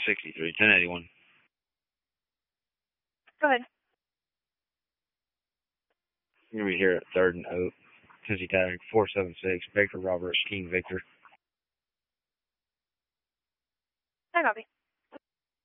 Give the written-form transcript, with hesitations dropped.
63, 1081. Go ahead. You're going to be here at 3rd and Oak, Tennessee Tavern, 476, Baker Roberts, King Victor. I copy.